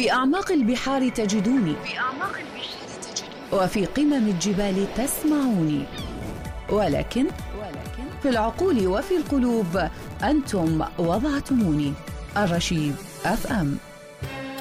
في أعماق البحار تجدوني، وفي قمم الجبال تسمعوني، ولكن في العقول وفي القلوب أنتم وضعتموني. الرشيد FM.